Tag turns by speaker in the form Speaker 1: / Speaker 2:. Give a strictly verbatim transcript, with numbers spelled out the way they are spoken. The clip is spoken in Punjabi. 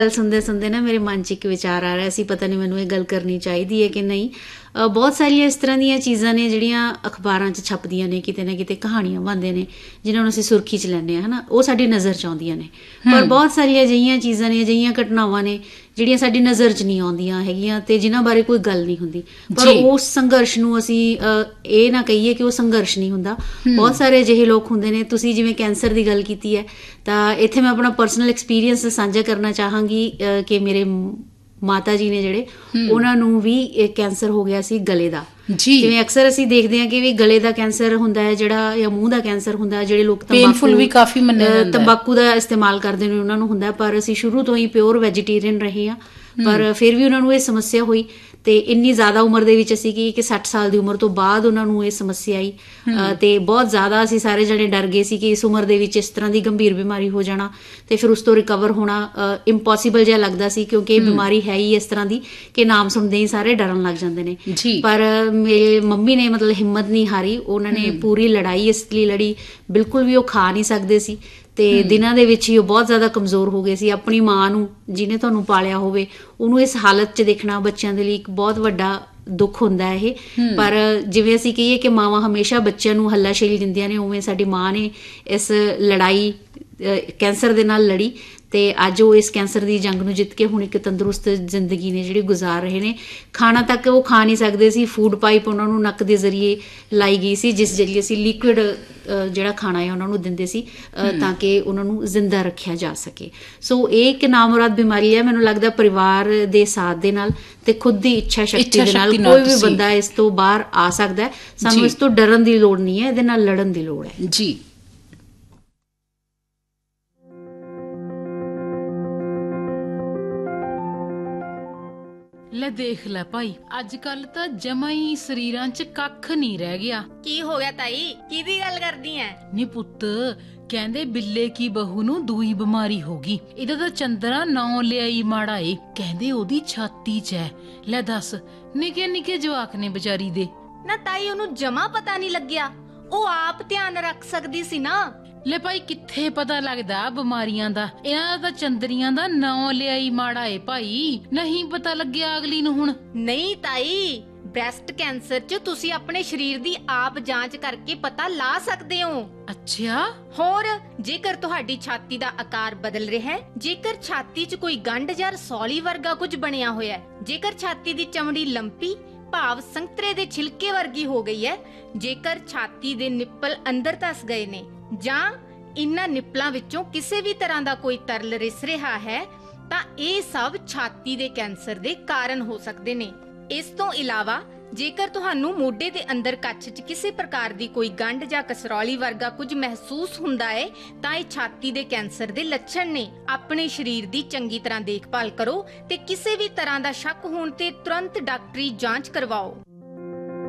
Speaker 1: ਗੱਲ ਸੁਣਦੇ ਸੁਣਦੇ ਨਾ ਮੇਰੇ ਮਨ 'ਚ ਇੱਕ ਵਿਚਾਰ ਆ ਰਿਹਾ ਸੀ, ਪਤਾ ਨਹੀਂ ਮੈਨੂੰ ਇਹ ਗੱਲ ਕਰਨੀ ਚਾਹੀਦੀ ਹੈ ਕਿ ਨਹੀਂ। ਬਹੁਤ ਸਾਰੀਆਂ ਇਸ ਤਰ੍ਹਾਂ ਦੀਆਂ ਚੀਜ਼ਾਂ ਨੇ ਜਿਹੜੀਆਂ ਅਖਬਾਰਾਂ 'ਚ ਛਪਦੀਆਂ ਨੇ, ਕਿਤੇ ਨਾ ਕਿਤੇ ਕਹਾਣੀਆਂ ਬਣਦੇ ਨੇ ਜਿਨ੍ਹਾਂ ਨੂੰ ਅਸੀਂ ਸੁਰਖੀ 'ਚ ਲੈਂਦੇ ਹਾਂ, ਹੈ ਨਾ, ਉਹ ਸਾਡੀ ਨਜ਼ਰ 'ਚ ਆਉਂਦੀਆਂ ਨੇ। ਪਰ ਬਹੁਤ ਸਾਰੀਆਂ ਅਜਿਹੀਆਂ ਚੀਜ਼ਾਂ ਨੇ, ਅਜਿਹੀਆਂ ਘਟਨਾਵਾਂ ਨੇ ਜਿਹੜੀਆਂ ਸਾਡੀ ਨਜ਼ਰ 'ਚ ਨਹੀਂ ਆਉਂਦੀਆਂ ਹੈਗੀਆਂ ਅਤੇ ਜਿਨ੍ਹਾਂ ਬਾਰੇ ਕੋਈ ਗੱਲ ਨਹੀਂ ਹੁੰਦੀ। ਪਰ ਉਸ ਸੰਘਰਸ਼ ਨੂੰ ਅਸੀਂ ਇਹ ਨਾ ਕਹੀਏ ਕਿ ਉਹ ਸੰਘਰਸ਼ ਨਹੀਂ ਹੁੰਦਾ। ਬਹੁਤ ਸਾਰੇ ਅਜਿਹੇ ਲੋਕ ਹੁੰਦੇ ਨੇ। ਤੁਸੀਂ ਜਿਵੇਂ ਕੈਂਸਰ ਦੀ ਗੱਲ ਕੀਤੀ ਹੈ, ਤਾਂ ਇੱਥੇ ਮੈਂ ਆਪਣਾ ਪਰਸਨਲ ਐਕਸਪੀਰੀਅੰਸ ਸਾਂਝਾ ਕਰਨਾ ਚਾਹਾਂਗੀ ਕਿ ਮੇਰੇ ਮਾਤਾ ਜੀ ਨੇ ਜਿਹੜੇ, ਉਹਨਾਂ ਨੂੰ ਵੀ ਕੈਂਸਰ ਹੋ ਗਿਆ ਸੀ ਗਲੇ ਦਾ। ਜਿਵੇਂ ਅਕਸਰ ਅਸੀਂ ਦੇਖਦੇ ਹਾਂ ਕਿ ਵੀ ਗਲੇ ਦਾ ਕੈਂਸਰ ਹੁੰਦਾ ਹੈ ਜਿਹੜਾ, ਜਾਂ ਮੂੰਹ ਦਾ ਕੈਂਸਰ ਹੁੰਦਾ, ਜਿਹੜੇ ਲੋਕ ਤੰਬਾਕੂ ਤੰਬਾਕੂ ਦਾ ਇਸਤੇਮਾਲ ਕਰਦੇ ਨੇ ਉਹਨਾਂ ਨੂੰ ਹੁੰਦਾ। ਪਰ ਅਸੀਂ ਸ਼ੁਰੂ ਤੋਂ ਹੀ ਪਿਓਰ ਵੈਜੀਟੇਰੀਅਨ ਰਹੇ ਹਾਂ, ਪਰ ਫਿਰ ਵੀ ਉਹਨਾਂ ਨੂੰ ਇਹ ਸਮੱਸਿਆ ਹੋਈ। ਅਤੇ ਇੰਨੀ ਜ਼ਿਆਦਾ ਉਮਰ ਦੇ ਵਿੱਚ ਅਸੀਂ ਕੀ ਕਿ ਸੱਠ ਸਾਲ ਦੀ ਉਮਰ ਤੋਂ ਬਾਅਦ ਉਹਨਾਂ ਨੂੰ ਇਹ ਸਮੱਸਿਆ ਆਈ, ਅਤੇ ਬਹੁਤ ਜ਼ਿਆਦਾ ਅਸੀਂ ਸਾਰੇ ਜਣੇ ਡਰ ਗਏ ਸੀ ਕਿ ਇਸ ਉਮਰ ਦੇ ਵਿੱਚ ਇਸ ਤਰ੍ਹਾਂ ਦੀ ਗੰਭੀਰ ਬਿਮਾਰੀ ਹੋ ਜਾਣਾ ਅਤੇ ਫਿਰ ਉਸ ਤੋਂ ਰਿਕਵਰ ਹੋਣਾ ਇੰਪੋਸੀਬਲ ਜਿਹਾ ਲੱਗਦਾ ਸੀ, ਕਿਉਂਕਿ ਇਹ ਬਿਮਾਰੀ ਹੈ ਹੀ ਇਸ ਤਰ੍ਹਾਂ ਦੀ ਕਿ ਨਾਮ ਸੁਣਦੇ ਹੀ ਸਾਰੇ ਡਰਨ ਲੱਗ ਜਾਂਦੇ ਨੇ। ਪਰ ਮੇਰੇ ਮੰਮੀ ਨੇ ਮਤਲਬ ਹਿੰਮਤ ਨਹੀਂ ਹਾਰੀ, ਉਹਨਾਂ ਨੇ ਪੂਰੀ ਲੜਾਈ ਇਸ ਲਈ ਲੜੀ। ਬਿਲਕੁਲ ਵੀ ਉਹ ਖਾ ਨਹੀਂ ਸਕਦੇ ਸੀ ਅਤੇ ਦਿਨਾਂ ਦੇ ਵਿੱਚ ਹੀ ਉਹ ਬਹੁਤ ਜ਼ਿਆਦਾ ਕਮਜ਼ੋਰ ਹੋ ਗਏ ਸੀ। ਆਪਣੀ ਮਾਂ ਨੂੰ, ਜਿਹਨੇ ਤੁਹਾਨੂੰ ਪਾਲਿਆ ਹੋਵੇ, ਉਹਨੂੰ ਇਸ ਹਾਲਤ 'ਚ ਦੇਖਣਾ ਬੱਚਿਆਂ ਦੇ ਲਈ ਇੱਕ ਬਹੁਤ ਵੱਡਾ ਦੁੱਖ ਹੁੰਦਾ ਇਹ। ਪਰ ਜਿਵੇਂ ਅਸੀਂ ਕਹੀਏ ਕਿ ਮਾਵਾਂ ਹਮੇਸ਼ਾ ਬੱਚਿਆਂ ਨੂੰ ਹੱਲਾਸ਼ੇਰੀ ਦਿੰਦੀਆਂ ਨੇ, ਉਵੇਂ ਸਾਡੀ ਮਾਂ ਨੇ ਇਸ ਲੜਾਈ ਕੈਂਸਰ ਦੇ ਨਾਲ ਲੜੀ ਅਤੇ ਅੱਜ ਉਹ ਇਸ ਕੈਂਸਰ ਦੀ ਜੰਗ ਨੂੰ ਜਿੱਤ ਕੇ ਹੁਣ ਇੱਕ ਤੰਦਰੁਸਤ ਜ਼ਿੰਦਗੀ ਨੇ ਜਿਹੜੀ ਗੁਜ਼ਾਰ ਰਹੇ ਨੇ। ਖਾਣਾ ਤੱਕ ਉਹ ਖਾ ਨਹੀਂ ਸਕਦੇ ਸੀ, ਫੂਡ ਪਾਈਪ ਉਹਨਾਂ ਨੂੰ ਨੱਕ ਦੇ ਜ਼ਰੀਏ ਲਾਈ ਗਈ ਸੀ, ਜਿਸ ਜ਼ਰੀਏ ਅਸੀਂ ਲਿਕੁਇਡ ਜਿਹੜਾ ਖਾਣਾ ਹੈ ਉਹਨਾਂ ਨੂੰ ਦਿੰਦੇ ਸੀ ਤਾਂ ਕਿ ਉਹਨਾਂ ਨੂੰ ਜ਼ਿੰਦਾ ਰੱਖਿਆ ਜਾ ਸਕੇ। ਸੋ ਇਹ ਇੱਕ ਨਾਮੁਰਾਦ ਬਿਮਾਰੀ ਹੈ। ਮੈਨੂੰ ਲੱਗਦਾ ਪਰਿਵਾਰ ਦੇ ਸਾਥ ਦੇ ਨਾਲ ਅਤੇ ਖੁਦ ਦੀ ਇੱਛਾ ਸ਼ਕਤੀ ਦੇ ਨਾਲ ਕੋਈ ਵੀ ਬੰਦਾ ਇਸ ਤੋਂ ਬਾਹਰ ਆ ਸਕਦਾ ਹੈ। ਸਾਨੂੰ ਇਸ ਤੋਂ ਡਰਨ ਦੀ ਲੋੜ ਨਹੀਂ ਹੈ, ਇਹਦੇ ਨਾਲ ਲੜਨ ਦੀ ਲੋੜ ਹੈ।
Speaker 2: ਜੀ ਲੈ ਦੇਖ ਲੈ ਭਾਈ, ਅੱਜ ਕੱਲ ਤਾਂ ਜਮਾ ਹੀ ਸਰੀਰਾਂ 'ਚ ਕੱਖ ਨਹੀਂ ਰਹਿ ਗਿਆ।
Speaker 3: ਕੀ ਹੋ ਗਿਆ ਤਾਈ, ਕਿਹਦੀ ਗੱਲ ਕਰਦੀ ਐ?
Speaker 2: ਨੀ ਪੁੱਤ, ਕਹਿੰਦੇ ਬਿੱਲੇ ਕੀ ਬਹੂ ਨੂੰ ਦੂਈ ਬਿਮਾਰੀ ਹੋ ਗਈ। ਇਹਦਾ ਤਾਂ ਚੰਦਰਾ ਨਾਂ ਲਿਆਈ ਮਾੜਾ ਏ, ਕਹਿੰਦੇ ਉਹਦੀ ਛਾਤੀ 'ਚ ਐ। ਲੈ ਦੱਸ, ਨਿੱਕੇ ਨਿੱਕੇ ਜਵਾਕ ਨੇ ਵਿਚਾਰੀ ਦੇ।
Speaker 3: ਨਾ ਤਾਈ, ਉਹਨੂੰ ਜਮਾ ਪਤਾ ਨਹੀਂ ਲੱਗਿਆ, ਉਹ ਆਪ ਧਿਆਨ ਰੱਖ ਸਕਦੀ ਸੀ ਨਾ।
Speaker 2: ਲੈ ਭਾਈ, ਕਿੱਥੇ ਪਤਾ ਲੱਗਦਾ ਬਿਮਾਰੀਆਂ ਦਾ, ਇਹਨਾਂ ਦਾ ਤਾਂ ਚੰਦਰੀਆਂ ਦਾ ਨਾਂ ਲਿਆਈ ਮਾੜਾ ਏ ਭਾਈ, ਨਹੀਂ ਪਤਾ ਲੱਗਿਆ ਅਗਲੀ ਨੂੰ। ਹੁਣ
Speaker 3: ਨਹੀਂ ਤਾਈ, ਬ੍ਰੈਸਟ ਕੈਂਸਰ 'ਚ ਤੁਸੀਂ ਆਪਣੇ ਸਰੀਰ ਦੀ ਆਪ ਜਾਂਚ ਕਰਕੇ ਪਤਾ ਲਾ ਸਕਦੇ ਹੋ।
Speaker 2: ਅੱਛਾ,
Speaker 3: ਹੋਰ ਜੇਕਰ ਤੁਹਾਡੀ ਛਾਤੀ ਦਾ ਆਕਾਰ ਬਦਲ ਰਿਹਾ ਹੈ, ਜੇਕਰ ਛਾਤੀ 'ਚ ਕੋਈ ਗੰਢ ਜਾਂ ਰਸੌਲੀ ਵਰਗਾ ਕੁਝ ਬਣਿਆ ਹੋਇਆ ਹੈ, ਜੇਕਰ ਛਾਤੀ ਦੀ ਚਮੜੀ ਲੰਪੀ ਭਾਵ ਸੰਤਰੇ ਦੇ ਛਿਲਕੇ ਵਰਗੀ ਹੋ ਗਈ ਹੈ, ਜੇਕਰ ਛਾਤੀ ਦੇ ਨਿੱਪਲ ਅੰਦਰ ਧਸ ਗਏ ਨੇ, ਜਾਂ ਇਨ੍ਹਾਂ ਨਿੱਪਲਾਂ ਵਿੱਚੋਂ ਕਿਸੇ ਵੀ ਤਰ੍ਹਾਂ ਦਾ ਕੋਈ ਤਰਲ ਰਿਸ ਰਿਹਾ ਹੈ, ਤਾਂ ਇਹ ਸਭ ਛਾਤੀ ਦੇ ਕੈਂਸਰ ਦੇ ਕਾਰਨ ਹੋ ਸਕਦੇ ਨੇ। ਇਸ ਤੋਂ ਇਲਾਵਾ ਜੇਕਰ ਤੁਹਾਨੂੰ ਮੋਢੇ ਦੇ ਅੰਦਰ ਕੱਛ 'ਚ ਕਿਸੇ ਪ੍ਰਕਾਰ ਦੀ ਕੋਈ ਗੰਢ ਜਾਂ ਕਸਰੌਲੀ ਵਰਗਾ ਕੁਝ ਮਹਿਸੂਸ ਹੁੰਦਾ ਹੈ, ਤਾਂ ਇਹ ਛਾਤੀ ਦੇ ਕੈਂਸਰ ਦੇ ਲੱਛਣ ਨੇ। ਆਪਣੇ ਸਰੀਰ ਦੀ ਚੰਗੀ ਤਰ੍ਹਾਂ ਦੇਖਭਾਲ ਕਰੋ ਤੇ ਕਿਸੇ ਵੀ ਤਰ੍ਹਾਂ ਦਾ ਸ਼ੱਕ ਹੋਣ ਤੇ ਤੁਰੰਤ ਡਾਕਟਰੀ ਜਾਂਚ ਕਰਵਾਓ।